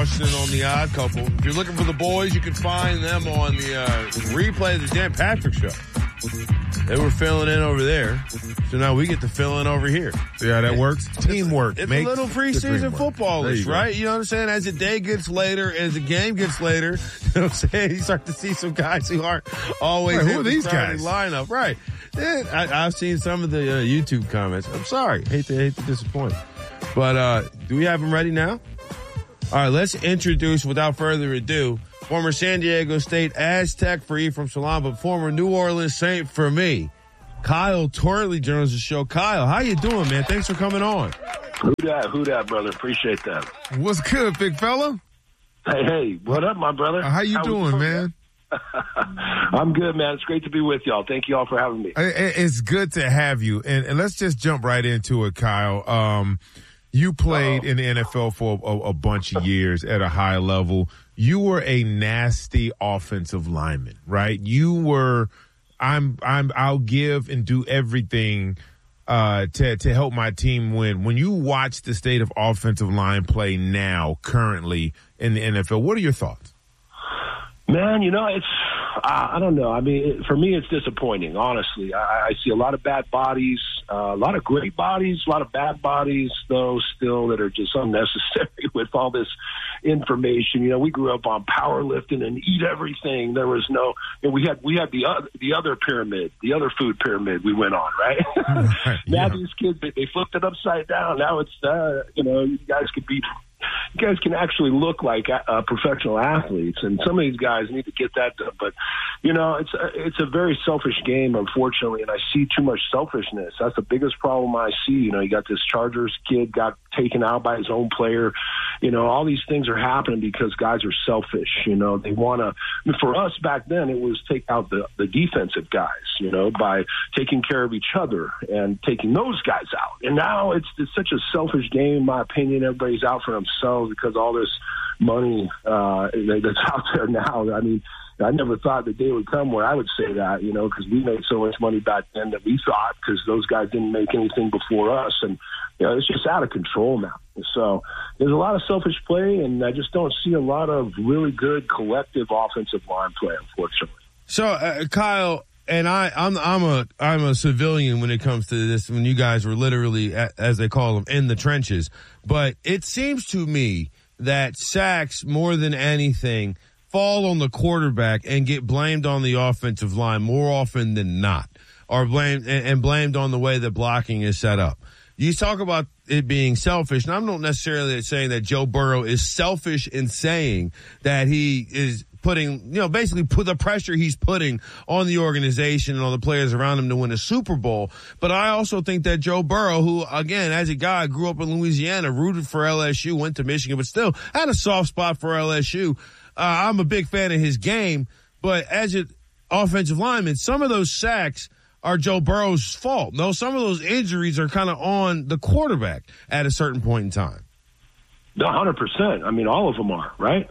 Washington on The Odd Couple. If you're looking for the boys, you can find them on the replay of the Dan Patrick Show. They were filling in over there, so now we get to fill in over here. See how that works? Teamwork. It's a little preseason footballish, right? You know what I'm saying? As the day gets later, as the game gets later, you know what I'm saying? You start to see some guys who aren't always who in are the these starting guys? lineup. Right. Yeah, I've seen some of the YouTube comments. I'm sorry. Hate to disappoint. But do we have them ready now? All right, let's introduce, without further ado, former San Diego State Aztec for Ephraim Salaam, but former New Orleans Saint for me, Kyle Torley joins the show. Kyle, how you doing, man? Thanks for coming on. Who dat, brother? Appreciate that. What's good, big fella? Hey, what up, my brother? How you doing, man? I'm good, man. It's great to be with y'all. Thank you all for having me. It's good to have you. And let's just jump right into it, Kyle. You played in the NFL for a bunch of years at a high level. You were a nasty offensive lineman, right? You were, I'll give and do everything to help my team win. When you watch the state of offensive line play now, currently in the NFL, what are your thoughts? Man, it's, I don't know. I mean, for me, it's disappointing, honestly. I see a lot of bad bodies, a lot of great bodies, a lot of bad bodies, though, still that are just unnecessary with all this information. We grew up on powerlifting and eat everything. There was no, and we had the other pyramid, the other food pyramid we went on, right? Right, now these kids, they flipped it upside down. Now it's, you guys can actually look like professional athletes, and some of these guys need to get that done. But it's a very selfish game, unfortunately, and I see too much selfishness. That's the biggest problem I see. You got this Chargers kid got taken out by his own player. All these things are happening because guys are selfish. They want to. For us back then, it was take out the defensive guys. By taking care of each other and taking those guys out. And now it's such a selfish game, in my opinion. Everybody's out for themselves because all this money that's out there now. I mean, I never thought the day would come where I would say that, because we made so much money back then that we thought, because those guys didn't make anything before us. And, it's just out of control now. So there's a lot of selfish play, and I just don't see a lot of really good collective offensive line play, unfortunately. So, Kyle, and I'm a civilian when it comes to this, when you guys were literally, as they call them, in the trenches. But it seems to me that sacks, more than anything, fall on the quarterback and get blamed on the offensive line more often than not, or blamed on the way that blocking is set up. You talk about it being selfish, and I'm not necessarily saying that Joe Burrow is selfish in saying that he is putting, basically put the pressure he's putting on the organization and on the players around him to win a Super Bowl. But I also think that Joe Burrow, who, again, as a guy, grew up in Louisiana, rooted for LSU, went to Michigan, but still had a soft spot for LSU. I'm a big fan of his game, but as an offensive lineman, some of those sacks are Joe Burrow's fault. No, some of those injuries are kind of on the quarterback at a certain point in time. 100%. I mean, all of them are, right?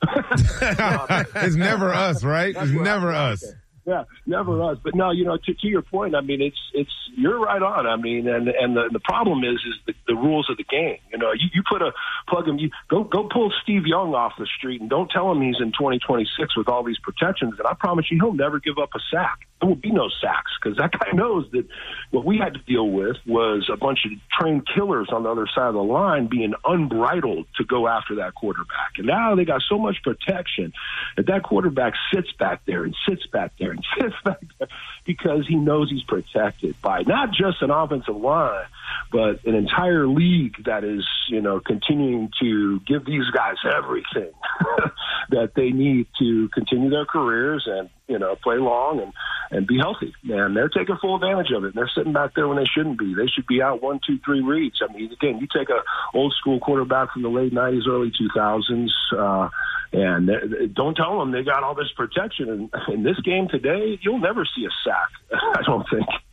It's never us, right? It's never us. Yeah, never us. But no, to your point, I mean, it's you're right on. I mean, and the problem is the rules of the game. You plug him, you go pull Steve Young off the street and don't tell him he's in 2026 with all these protections, and I promise you he'll never give up a sack. There will be no sacks, because that guy knows that what we had to deal with was a bunch of trained killers on the other side of the line being unbridled to go after that quarterback. And now they got so much protection that quarterback sits back there and sits back there and sits back there because he knows he's protected by not just an offensive line, but an entire league that is, continuing to give these guys everything that they need to continue their careers and, play long and be healthy. And they're taking full advantage of it. And they're sitting back there when they shouldn't be. They should be out 1, 2, 3 reads. I mean, again, you take a old school quarterback from the late 90s, early 2000s, and don't tell them they got all this protection. And in this game today, you'll never see a sack, I don't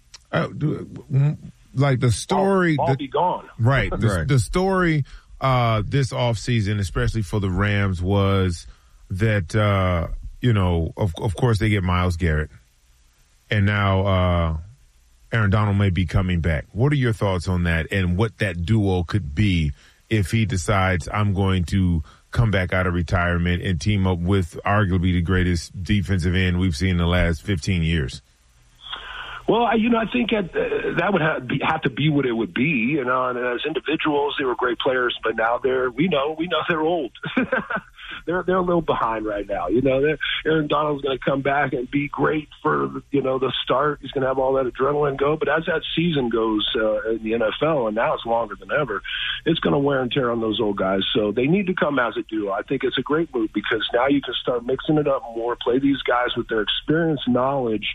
think. Like the story. All be gone. Right. The story this offseason, especially for the Rams, was that, of course they get Myles Garrett. And now Aaron Donald may be coming back. What are your thoughts on that and what that duo could be if he decides I'm going to come back out of retirement and team up with arguably the greatest defensive end we've seen in the last 15 years? Well, I think that would have to be what it would be. And as individuals, they were great players, but now we know they're old. They're a little behind right now. Aaron Donald's going to come back and be great for the start. He's going to have all that adrenaline go. But as that season goes in the NFL, and now it's longer than ever, it's going to wear and tear on those old guys. So they need to come as a duo. I think it's a great move because now you can start mixing it up more, play these guys with their experience, knowledge,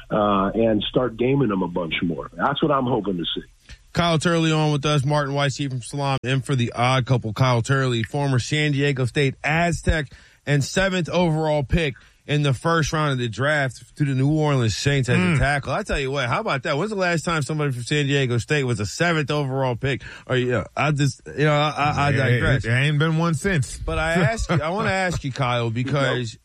and start gaming them a bunch more. That's what I'm hoping to see. Kyle Turley on with us, Martin Weissy from Salam, and for the odd couple, Kyle Turley, former San Diego State Aztec and 7th overall pick in the first round of the draft to the New Orleans Saints as a tackle. I tell you what, how about that? When's the last time somebody from San Diego State was a 7th overall pick? Or I digress. There ain't been one since. But I want to ask you, Kyle, because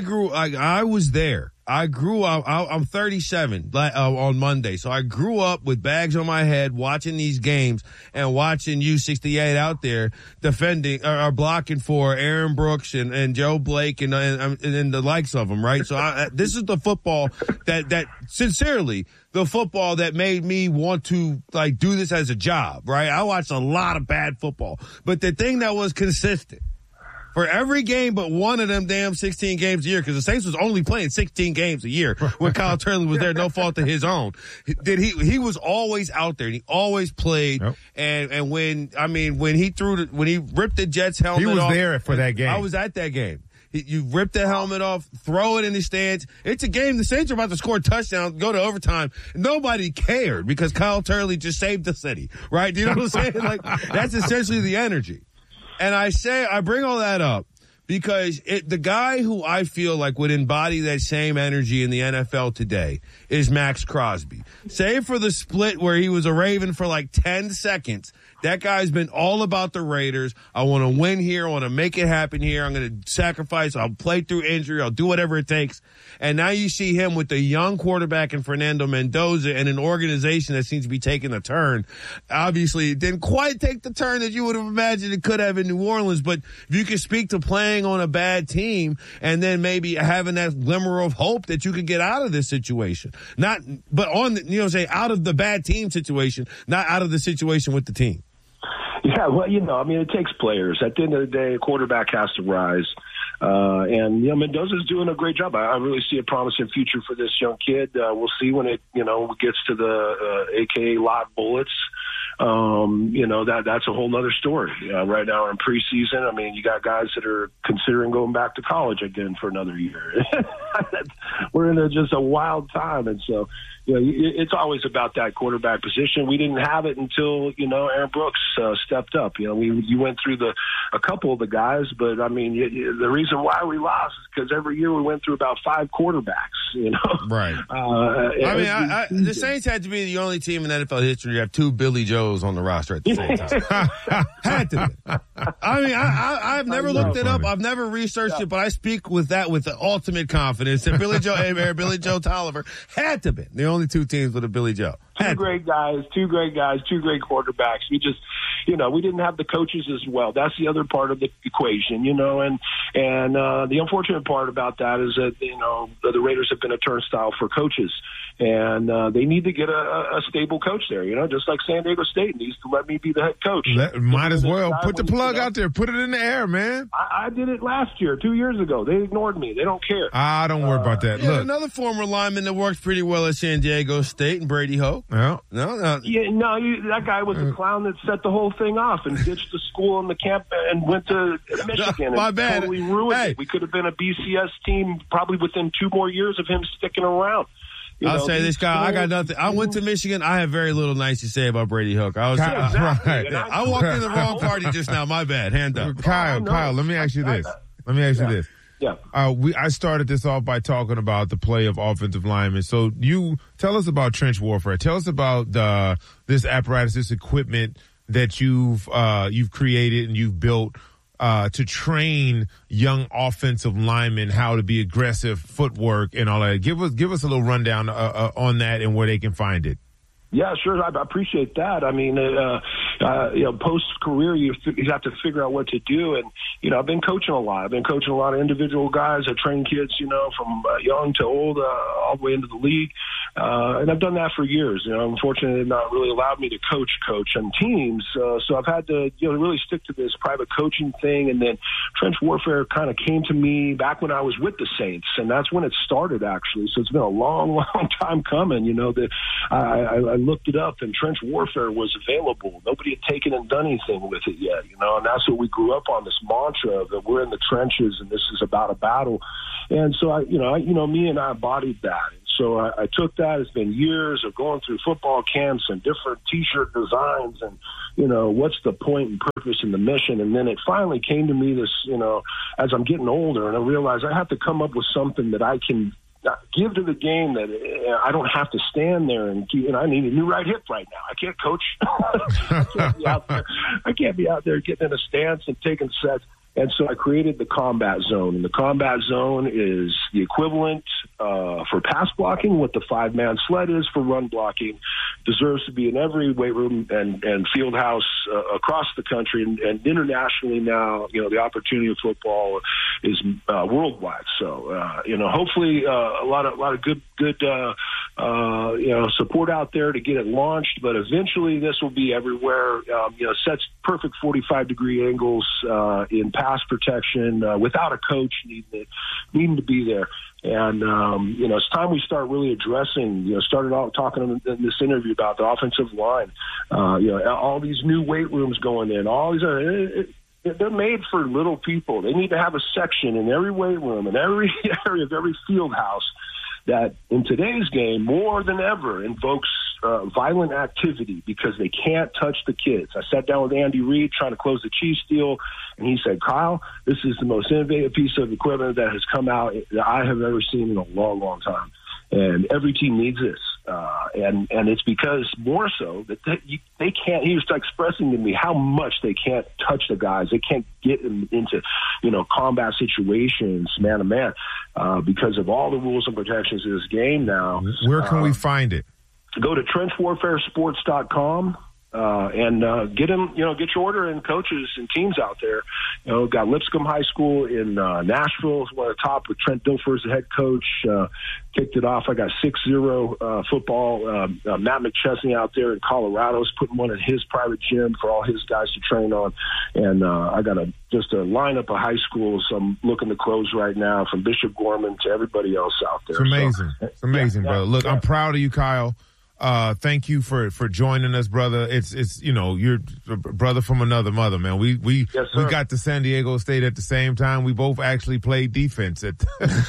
I was there. I grew up, I'm 37 on Monday, so I grew up with bags on my head watching these games and watching U68 out there defending or blocking for Aaron Brooks and Joe Blake and the likes of them, right? So this is the football that sincerely, the football that made me want to do this as a job, right? I watched a lot of bad football, but the thing that was consistent for every game but one of them damn 16 games a year, because the Saints was only playing 16 games a year when Kyle Turley was there, no fault of his own. He was always out there and he always played. Yep. And when he ripped the Jets helmet off. He was there for that game. I was at that game. You rip the helmet off, throw it in the stands. It's a game. The Saints are about to score a touchdown, go to overtime. Nobody cared because Kyle Turley just saved the city, right? Do you know what I'm saying? That's essentially the energy. And I bring all that up because the guy who I feel like would embody that same energy in the NFL today is Max Crosby. Save for the split where he was a Raven for 10 seconds. That guy's been all about the Raiders. I want to win here. I want to make it happen here. I'm going to sacrifice. I'll play through injury. I'll do whatever it takes. And now you see him with the young quarterback in Fernando Mendoza and an organization that seems to be taking a turn. Obviously, it didn't quite take the turn that you would have imagined it could have in New Orleans. But if you can speak to playing on a bad team and then maybe having that glimmer of hope that you could get out of this situation. Out of the bad team situation, not out of the situation with the team. Yeah, well, it takes players. At the end of the day, a quarterback has to rise. And Mendoza's doing a great job. I really see a promising future for this young kid. We'll see when it, gets to the AKA lot bullets. That's a whole nother story. Right now we're in preseason. You got guys that are considering going back to college again for another year. We're in just a wild time. And so, it's always about that quarterback position. We didn't have it until, Aaron Brooks stepped up. You went through a couple of the guys, but the reason why we lost is because every year we went through about 5 quarterbacks, Right. The Saints had to be the only team in NFL history to have 2 Billy Joes on the roster at the same time. Had to be. I've never looked it up. I've never researched it, but I speak with the ultimate confidence that Billy Joe Tolliver had to be the only 2 teams with a Billy Joe. Two great guys, 2 great quarterbacks. We just, we didn't have the coaches as well. That's the other part of the equation, and the unfortunate part about that is that, the Raiders have been a turnstile for coaches, and they need to get a stable coach there, just like San Diego State needs to let me be the head coach. Might as well put the plug out there, put it in the air, man. I did it last year, 2 years ago. They ignored me. They don't care. Don't worry about that. Yeah, Look, another former lineman that worked pretty well at San Diego State and Brady Hoke. Yeah. That guy was a clown that set the whole thing off and ditched the school and the camp and went to Michigan. My and bad. Totally ruined it. We could have been a BCS team probably within 2 more years of him sticking around. I'll say this, guy. I got nothing. I went to Michigan. I have very little nice to say about Brady Hoke. I walked in the wrong party just now. My bad. Hand up. Kyle, let me ask you this. Yeah. I started this off by talking about the play of offensive linemen. So you tell us about trench warfare. Tell us about this apparatus, this equipment that you've created and you've built to train young offensive linemen how to be aggressive, footwork, and all that. Give us a little rundown on that and where they can find it. Yeah, sure. I appreciate that. I mean, post-career, you have to figure out what to do. And, I've been coaching a lot. I've been coaching a lot of individual guys. I train kids, from young to old, all the way into the league. And I've done that for years. Unfortunately, they've not really allowed me to coach on teams. So I've had to, really stick to this private coaching thing. And then trench warfare kind of came to me back when I was with the Saints. And that's when it started, actually. So it's been a long, long time coming, that I looked it up, and trench warfare was available. Nobody had taken and done anything with it yet, and that's what we grew up on, this mantra that we're in the trenches and this is about a battle. And so me and I embodied that. And so I took that. It's been years of going through football camps and different T-shirt designs and, what's the point and purpose and the mission. And then it finally came to me this, as I'm getting older, and I realized I have to come up with something that I can give to the game that I don't have to stand there and I need a new right hip right now. I can't coach. I can't be out there getting in a stance and taking sets. And so I created the combat zone. And the combat zone is the equivalent for pass blocking, what the 5-man sled is for run blocking. Deserves to be in every weight room and field house across the country and internationally now. The opportunity of football is worldwide. So hopefully a lot of good support out there to get it launched. But eventually this will be everywhere. Sets perfect 45-degree angles in pass protection without a coach needing to be there. And, it's time we start really addressing, started out talking in this interview about the offensive line, all these new weight rooms going in, all these they're made for little people. They need to have a section in every weight room, in every area of every field house that in today's game more than ever invokes violent activity because they can't touch the kids. I sat down with Andy Reid trying to close the Chiefs deal, and he said, Kyle, this is the most innovative piece of equipment that has come out that I have ever seen in a long, long time. And every team needs this. And it's because more so that they can't, he was expressing to me how much they can't touch the guys. They can't get into, combat situations man to man because of all the rules and protections of this game now. Where can we find it? Go to trenchwarfaresports.com. And get your order in coaches and teams out there. Got Lipscomb High School in Nashville is one of the top with Trent Dilfer as the head coach. Kicked it off. I got 6-0 football. Matt McChesney out there in Colorado is putting one in his private gym for all his guys to train on. And I got just a lineup of high schools I'm looking to close right now, from Bishop Gorman to everybody else out there. It's amazing. It's amazing, brother. Look, I'm proud of you, Kyle. Thank you for joining us, brother. It's you're a brother from another mother, man. We got to San Diego State at the same time. We both actually played defense at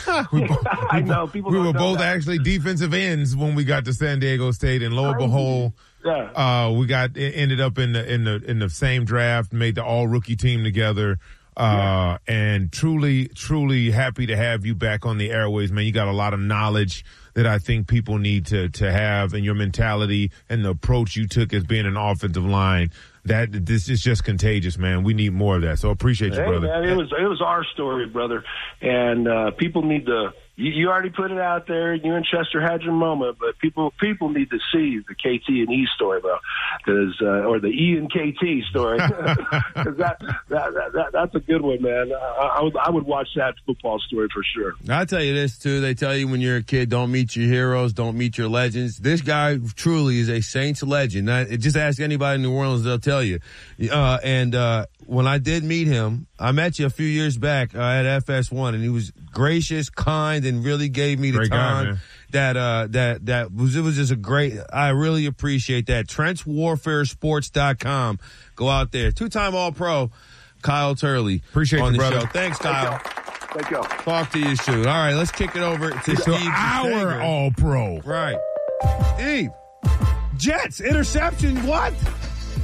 I know people we were both actually defensive ends when we got to San Diego State, and lo and behold, we ended up in the same draft, made the all rookie team together. And truly happy to have you back on the airways, man. You got a lot of knowledge that I think people need to have, and your mentality and the approach you took as being an offensive line. This is just contagious, man. We need more of that. So appreciate you, brother. Man, it was our story, brother. And people need to. You already put it out there. You and Chester had your moment, but people need to see the KT and E story, bro, or the E and KT story, because that's a good one, man. I would watch that football story for sure. I'll tell you this too. They tell you when you're a kid, don't meet your heroes, don't meet your legends. This guy truly is a Saints legend. Just ask anybody in New Orleans; they'll tell you. When I did meet him, I met you a few years back at FS1, and he was gracious, kind, and really gave me the great time. It was just a great. I really appreciate that. TrenchWarfareSports.com. Go out there. 2-time All-Pro, Kyle Turley. Appreciate on you, the brother. show. Thanks, Kyle. Thank you. Talk to you soon. All right, let's kick it over to Steve. Our All-Pro. Right. Steve, Jets interception. What?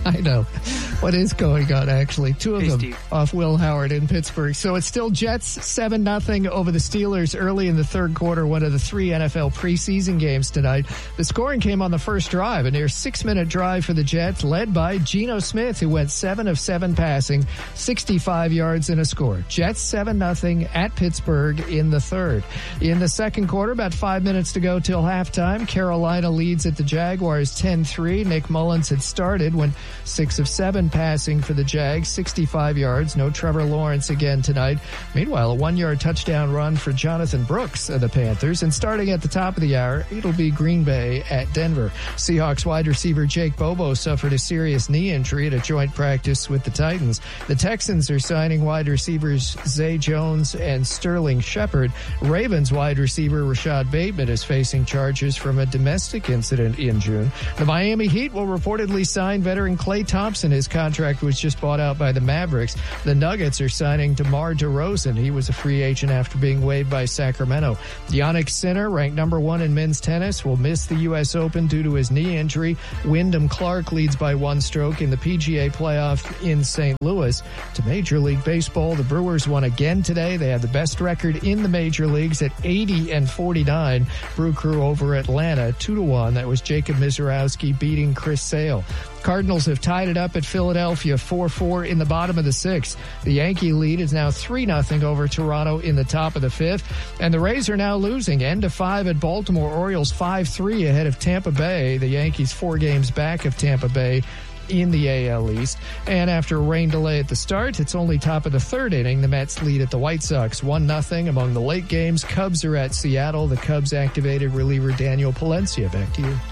I know. What is going on, actually? Two of them Steve. off Will Howard in Pittsburgh. So it's still Jets 7-0 over the Steelers early in the third quarter, one of the 3 NFL preseason games tonight. The scoring came on the first drive, a near 6-minute drive for the Jets, led by Geno Smith, who went 7 of 7 passing, 65 yards and a score. Jets 7-0 at Pittsburgh in the third. In the second quarter, about 5 minutes to go till halftime, Carolina leads at the Jaguars 10-3. Nick Mullins had started when 6 of 7 passing for the Jags, 65 yards. No Trevor Lawrence again tonight. Meanwhile, a 1-yard touchdown run for Jonathan Brooks of the Panthers. And starting at the top of the hour, it'll be Green Bay at Denver. Seahawks wide receiver Jake Bobo suffered a serious knee injury at a joint practice with the Titans. The Texans are signing wide receivers Zay Jones and Sterling Shepard. Ravens wide receiver Rashad Bateman is facing charges from a domestic incident in June. The Miami Heat will reportedly sign veteran Klay Thompson. His contract was just bought out by the Mavericks. The Nuggets are signing DeMar DeRozan. He was a free agent after being waived by Sacramento. Jannik Sinner, ranked number 1 in men's tennis, will miss the U.S. Open due to his knee injury. Wyndham Clark leads by 1 stroke in the PGA playoff in St. Louis. To Major League Baseball, the Brewers won again today. They have the best record in the major leagues at 80-49. Brew Crew over Atlanta 2-1. That was Jacob Mizorowski beating Chris Sale. Cardinals have tied it up at Philadelphia 4-4 in the bottom of the 6th. The Yankee lead is now 3-0 over Toronto in the top of the 5th. And the Rays are now losing. End of 5 at Baltimore. Orioles 5-3 ahead of Tampa Bay. The Yankees 4 games back of Tampa Bay in the AL East. And after a rain delay at the start, it's only top of the 3rd inning. The Mets lead at the White Sox 1-0 among the late games. Cubs are at Seattle. The Cubs activated reliever Daniel Palencia. Back to you.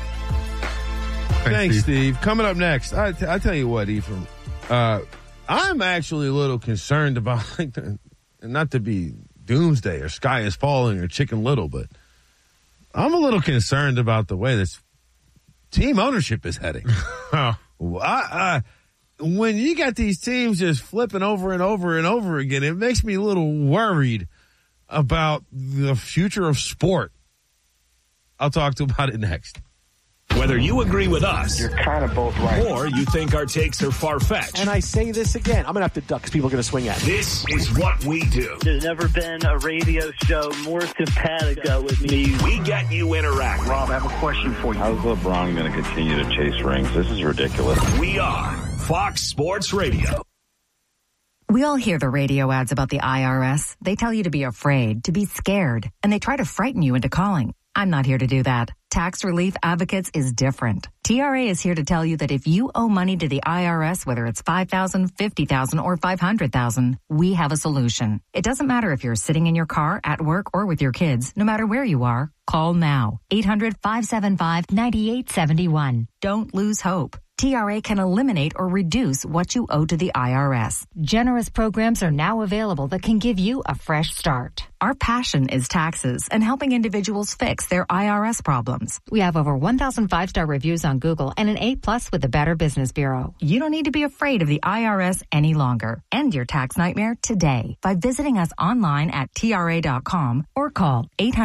Thanks, Steve. Coming up next, I tell you what, Ephraim, I'm actually a little concerned about, not to be doomsday or sky is falling or Chicken Little, but I'm a little concerned about the way this team ownership is heading. When you got these teams just flipping over and over and over again, it makes me a little worried about the future of sport. I'll talk to you about it next. Whether you agree with us, You're kind of both right. or you think our takes are far-fetched, And I say this again, I'm going to have to duck because people are going to swing at me. this is what we do. There's never been a radio show more simpatico with me. We get you interacting. Rob, I have a question for you. How's LeBron going to continue to chase rings? This is ridiculous. We are Fox Sports Radio. We all hear the radio ads about the IRS. They tell you to be afraid, to be scared, and they try to frighten you into calling. I'm not here to do that. Tax Relief Advocates is different. TRA is here to tell you that if you owe money to the IRS, whether it's $5,000, $50,000, or $500,000, we have a solution. It doesn't matter if you're sitting in your car, at work, or with your kids. No matter where you are, call now. 800-575-9871. Don't lose hope. TRA can eliminate or reduce what you owe to the IRS. Generous programs are now available that can give you a fresh start. Our passion is taxes and helping individuals fix their IRS problems. We have over 1,000 5-star reviews on Google and an A+ with the Better Business Bureau. You don't need to be afraid of the IRS any longer. End your tax nightmare today by visiting us online at TRA.com or call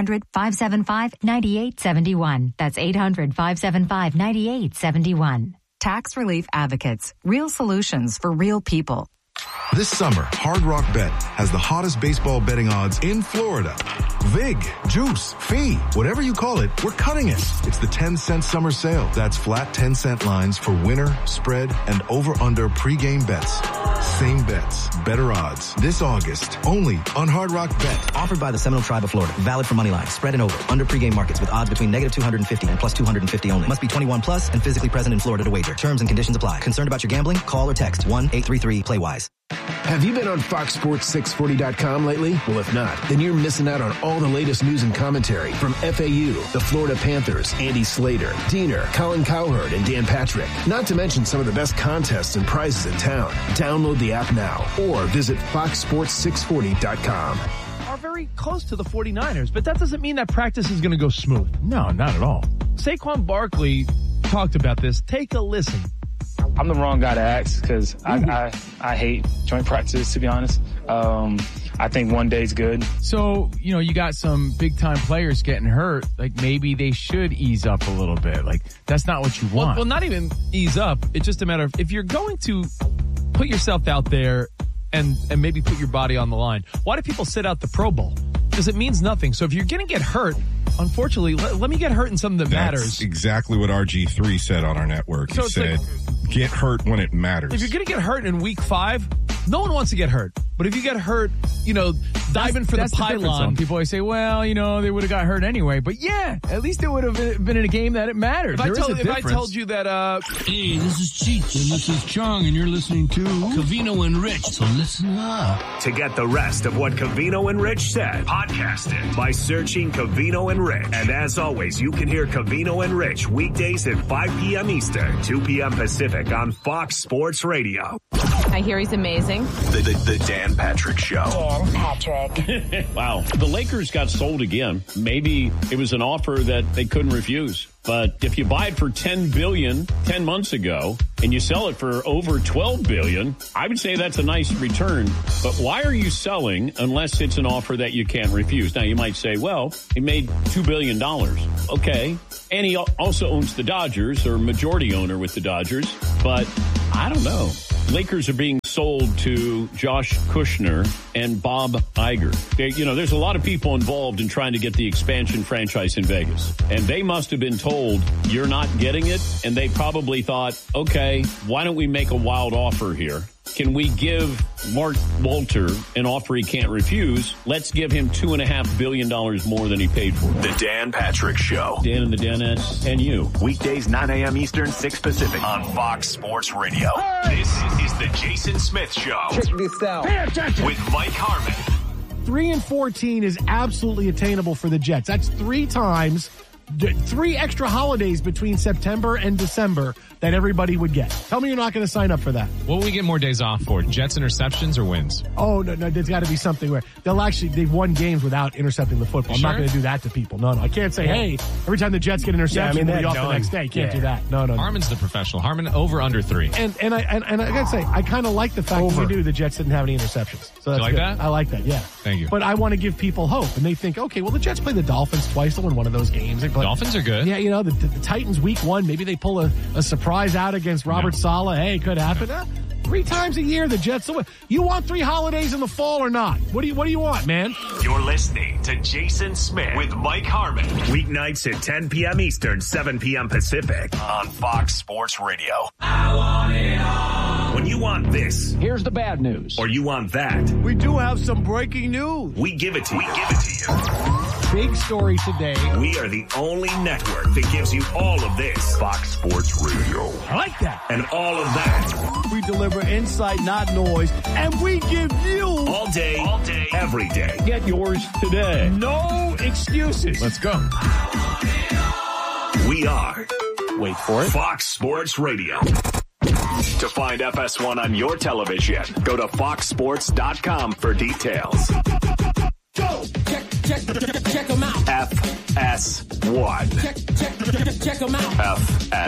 800-575-9871. That's 800-575-9871. Tax Relief Advocates. Real solutions for real people. This summer, Hard Rock Bet has the hottest baseball betting odds in Florida. Vig, juice, fee, whatever you call it, we're cutting it. It's the 10-cent summer sale. That's flat 10-cent lines for winner, spread, and over-under pregame bets. Same bets, better odds. This August, only on Hard Rock Bet. Offered by the Seminole Tribe of Florida. Valid for money line, spread and over. Under pregame markets with odds between -250 and +250 only. Must be 21 plus and physically present in Florida to wager. Terms and conditions apply. Concerned about your gambling? Call or text 1-833-PLAY-WISE. Have you been on FoxSports640.com lately? Well, if not, then you're missing out on all the latest news and commentary from FAU, the Florida Panthers, Andy Slater, Diener, Colin Cowherd, and Dan Patrick. Not to mention some of the best contests and prizes in town. Download the app now or visit FoxSports640.com. Are very close to the 49ers, but that doesn't mean that practice is going to go smooth. No, not at all. Saquon Barkley talked about this. Take a listen. I'm the wrong guy to ask because I hate joint practices, to be honest. I think one day's good. So, you got some big-time players getting hurt. Like, maybe they should ease up a little bit. Like, that's not what you want. Well, not even ease up. It's just a matter of if you're going to put yourself out there and maybe put your body on the line. Why do people sit out the Pro Bowl? Because it means nothing. So if you're going to get hurt, unfortunately, let me get hurt in something that matters. That's exactly what RG3 said on our network. He said, get hurt when it matters. If you're going to get hurt in week 5, no one wants to get hurt. But if you get hurt, diving for the pylon. People always say, well, they would have got hurt anyway. But yeah, at least it would have been in a game that it mattered. If I told you that, hey, this is Cheech and this is Chung and you're listening to Covino and Rich, so listen up. To get the rest of what Covino and Rich said, podcast it by searching Covino and Rich. And as always, you can hear Covino and Rich weekdays at 5 p.m. Eastern, 2 p.m. Pacific on Fox Sports Radio. I hear he's amazing. The Dan Patrick Show. Dan Patrick. Wow. The Lakers got sold again. Maybe it was an offer that they couldn't refuse. But if you buy it for $10 billion 10 months ago and you sell it for over $12 billion, I would say that's a nice return. But why are you selling unless it's an offer that you can't refuse? Now, you might say, well, he made $2 billion. Okay. And he also owns the Dodgers, or majority owner with the Dodgers. But I don't know. Lakers are being sold to Josh Kushner and Bob Iger. There's a lot of people involved in trying to get the expansion franchise in Vegas. And they must have been told, you're not getting it. And they probably thought, okay, why don't we make a wild offer here? Can we give Mark Walter an offer he can't refuse? Let's give him $2.5 billion more than he paid for. The Dan Patrick Show. Dan and the Danettes and you. Weekdays, 9 a.m. Eastern, 6 Pacific on Fox Sports Radio. This is the Jason Smith Show. Check this out. Pay attention. With Mike Harmon. 3-14 is absolutely attainable for the Jets. That's 3 times, 3 extra holidays between September and December that everybody would get. Tell me you're not going to sign up for that. What will we get more days off for? Jets interceptions or wins? Oh, no, there's got to be something where they've won games without intercepting the football. I'm not going to do that to people. No, I can't say, hey, every time the Jets get an interception, we'll be off the next day. Can't do that. No. Harmon's the professional. Harmon over under 3. And I got to say, I kind of like the fact that we knew the Jets didn't have any interceptions. So that's you like good. that? I like that, yeah. Thank you. But I want to give people hope. And they think, okay, well, the Jets play the Dolphins twice. They'll win one of those games. Dolphins are good. Yeah, the Titans week 1, maybe they pull a surprise out against Robert Saleh. Hey, could happen. 3 times a year, the Jets will win. You want 3 holidays in the fall or not? What do you want, man? You're listening to Jason Smith with Mike Harmon. Weeknights at 10 p.m. Eastern, 7 p.m. Pacific on Fox Sports Radio. I want it all. When you want this, here's the bad news. Or you want that, we do have some breaking news. We give it to you. Big story today. We are the only network that gives you all of this. Fox Sports Radio. I like that. And all of that. We deliver insight, not noise. And we give you all day, every day. Get yours today. No excuses. Let's go. We are, wait for it, Fox Sports Radio. To find FS1 on your television, go to foxsports.com for details. Go! Check them out. FS1. Check them out. FS.